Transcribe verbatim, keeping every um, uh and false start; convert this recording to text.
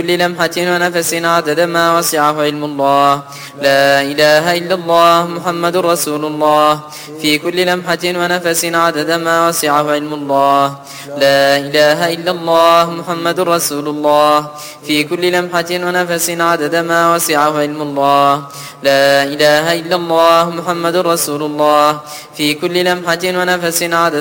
كل لمحة ونفس عدد ما وسعه علم الله. لا إله إلا الله محمد رسول الله في كل لمحة ونفس عدد ما وسعه علم الله. لا إله إلا الله محمد رسول الله في كل لمحة ونفس عدد ما وسعه علم الله. لا إله إلا الله محمد رسول الله في كل لمحة ونفس عدد